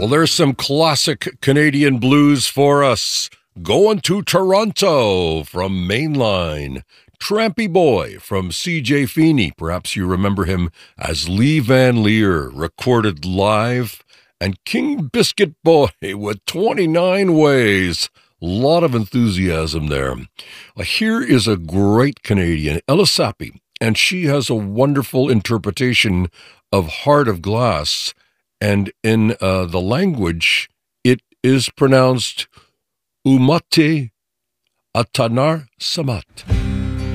Well, there's some classic Canadian blues for us. Going to Toronto from Mainline. Trampy Boy from C.J. Feeney. Perhaps you remember him as Lee Van Leer, recorded live. And King Biscuit Boy with 29 Ways. Lot of enthusiasm there. Here is a great Canadian, Ella Sappi, and she has a wonderful interpretation of Heart of Glass. And in the language, it is pronounced Umate Atanar Samat.